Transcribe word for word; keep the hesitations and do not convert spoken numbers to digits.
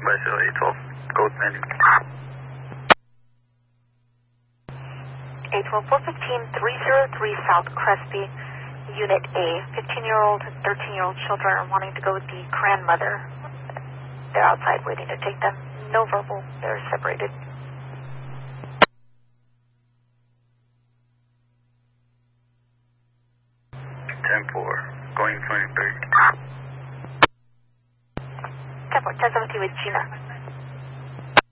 Bicycle eight twelve, Gold Landing. eight twelve, four fifteen, three oh three South Crespi, Unit A. fifteen-year-old and thirteen-year-old children are wanting to go with the grandmother. They're outside waiting to take them. No verbal. They're separated. ten four, going twenty-three. ten four, ten seventeen with Gina.